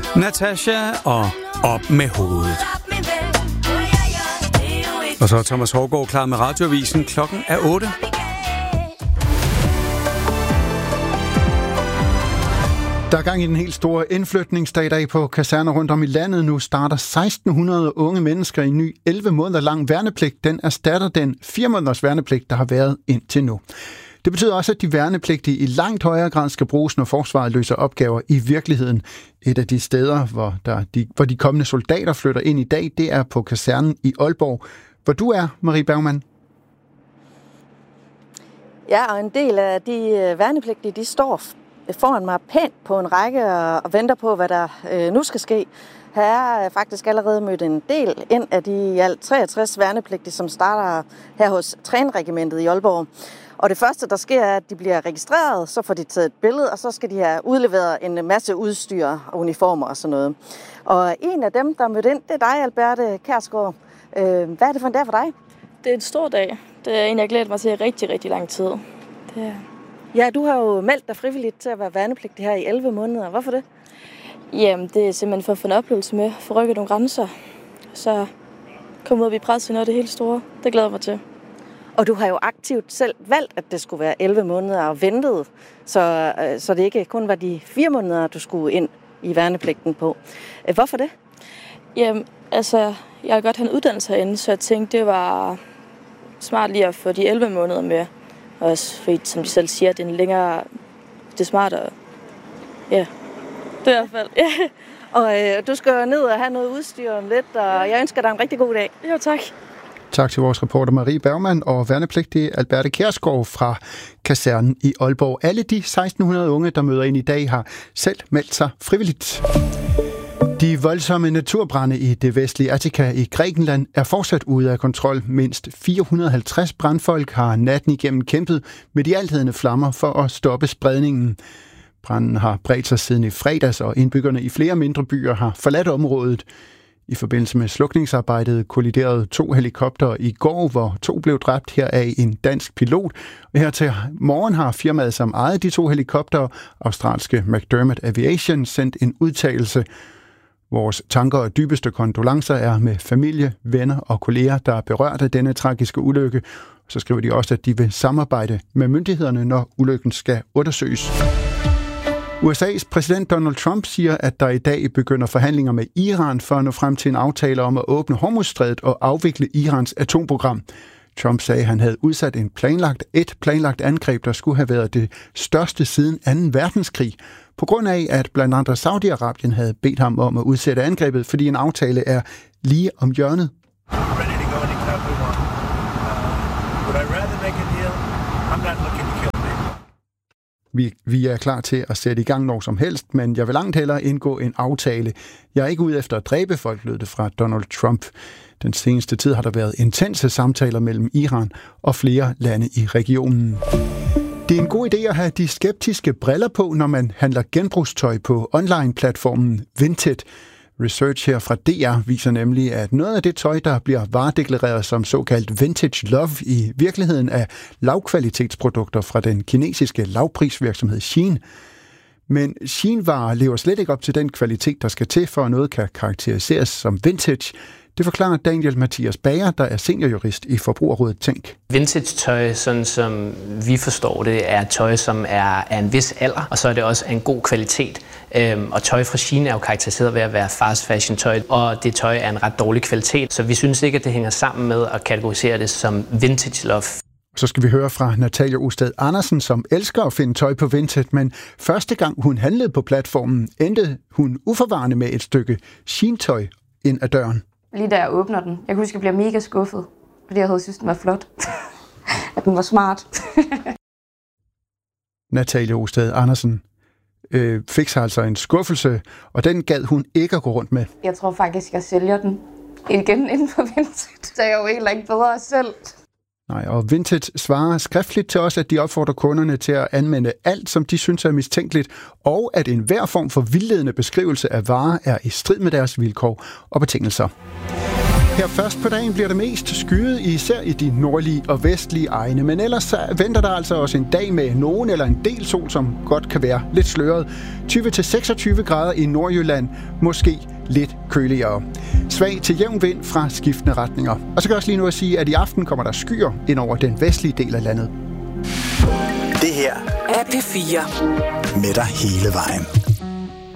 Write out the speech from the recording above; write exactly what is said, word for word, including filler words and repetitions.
Natasha og Op med hovedet. Og så er Thomas Hårgaard klar med radioavisen. Klokken er otte. Der er gang i den helt store indflytningsdag i dag på kaserner rundt om i landet. Nu starter seksten hundrede unge mennesker i en ny elleve måneder lang værnepligt. Den erstatter den fire måneders værnepligt, der har været indtil nu. Det betyder også, at de værnepligtige i langt højere grad skal bruges, når forsvaret løser opgaver i virkeligheden. Et af de steder, hvor, der, de, hvor de kommende soldater flytter ind i dag, det er på kasernen i Aalborg, hvor du er, Marie Bergmann. Ja, og en del af de værnepligtige, de står foran mig pænt på en række og venter på, hvad der øh, nu skal ske. Her er faktisk allerede mødt en del ind af de i alt treogtres værnepligtige, som starter her hos Trænregimentet i Aalborg. Og det første, der sker, er, at de bliver registreret, så får de taget et billede, og så skal de have udleveret en masse udstyr, uniformer og sådan noget. Og en af dem, der er mødt ind, det er dig, Alberte Kjærsgaard. Øh, hvad er det for en dag for dig? Det er en stor dag. Det er en, jeg glæder mig til i rigtig, rigtig lang tid. Det er... Ja, du har jo meldt dig frivilligt til at være værnepligtig her i elleve måneder. Hvorfor det? Jamen, det er simpelthen for at få en oplevelse med, for at rykke nogle grænser. Så komme ud og blive presset til noget af det helt store. Det glæder jeg mig til. Og du har jo aktivt selv valgt, at det skulle være elleve måneder og ventet, så, så det ikke kun var de fire måneder, du skulle ind i værnepligten på. Hvorfor det? Jamen, altså, jeg har godt have en uddannelse herinde, så jeg tænkte, det var smart lige at få de elleve måneder med. Også fordi, som de selv siger, det er en længere, det er smartere. Ja, det er i hvert fald. Ja. Og øh, du skal ned og have noget udstyr om lidt, og jeg ønsker dig en rigtig god dag. Jo, tak. Tak til vores reporter Marie Bergmann og værnepligtige Alberte Kjærsgaard fra kasernen i Aalborg. Alle de seksten hundrede unge, der møder ind i dag, har selv meldt sig frivilligt. De voldsomme naturbrande i det vestlige Attika i Grækenland er fortsat ude af kontrol. Mindst fire hundrede og halvtreds brandfolk har natten igennem kæmpet med de althedende flammer for at stoppe spredningen. Branden har bredt sig siden i fredags, og indbyggerne i flere mindre byer har forladt området. I forbindelse med slukningsarbejdet kolliderede to helikoptere i går, hvor to blev dræbt, heraf en dansk pilot. Og her til morgen har firmaet, som ejede de to helikoptere, australske McDermott Aviation, sendt en udtalelse. Vores tanker og dybeste kondolencer er med familie, venner og kolleger, der er berørt af denne tragiske ulykke. Så skriver de også, at de vil samarbejde med myndighederne, når ulykken skal undersøges. U S A's præsident Donald Trump siger, at der i dag begynder forhandlinger med Iran for at nå frem til en aftale om at åbne Hormuzstrædet og afvikle Irans atomprogram. Trump sagde, at han havde udsat en planlagt, et planlagt angreb, der skulle have været det største siden anden verdenskrig, på grund af, at blandt andre Saudi-Arabien havde bedt ham om at udsætte angrebet, fordi en aftale er lige om hjørnet. Vi, vi er klar til at sætte i gang når som helst, men jeg vil langt hellere indgå en aftale. Jeg er ikke ude efter at dræbe folk, lød det fra Donald Trump. Den seneste tid har der været intense samtaler mellem Iran og flere lande i regionen. Det er en god idé at have de skeptiske briller på, når man handler genbrugstøj på online-platformen Vinted. Research her fra D R viser nemlig, at noget af det tøj, der bliver varedeklareret som såkaldt vintage love, i virkeligheden er lavkvalitetsprodukter fra den kinesiske lavprisvirksomhed Shein. Men Shein-varer lever slet ikke op til den kvalitet, der skal til, for at noget kan karakteriseres som vintage. Det forklarer Daniel Mathias Bager, der er seniorjurist i Forbrugerrådet Tænk. Vintage-tøj, sådan som vi forstår det, er tøj, som er af en vis alder, og så er det også af en god kvalitet. Øhm, og tøj fra Shein er jo karakteriseret ved at være fast fashion tøj, og det tøj er en ret dårlig kvalitet, så vi synes ikke, at det hænger sammen med at kategorisere det som vintage love. Så skal vi høre fra Natalia Osted Andersen, som elsker at finde tøj på Vinted, men første gang hun handlede på platformen, endte hun uforvarende med et stykke Shein-tøj ind ad døren. Lige da jeg åbner den, jeg kunne huske, at jeg bliver mega skuffet, fordi jeg havde synes, den var flot. At den var smart. Natalia Osted Andersen øh, fik sig altså en skuffelse, og den gad hun ikke at gå rundt med. Jeg tror faktisk, jeg sælger den igen inden for Vinted. Så jeg er jo heller ikke bedre selv. Nej, og Vinted svarer skriftligt til os, at de opfordrer kunderne til at anmelde alt, som de synes er mistænkeligt, og at enhver form for vildledende beskrivelse af varer er i strid med deres vilkår og betingelser. Her først på dagen bliver det mest skyet, især i de nordlige og vestlige egne. Men ellers så venter der altså også en dag med nogen eller en del sol, som godt kan være lidt sløret. tyve til seksogtyve grader i Nordjylland, måske lidt køligere. Svag til jævn vind fra skiftende retninger. Og så kan jeg også lige nu at sige, at i aften kommer der skyer ind over den vestlige del af landet. Det her er P fire. Med dig hele vejen.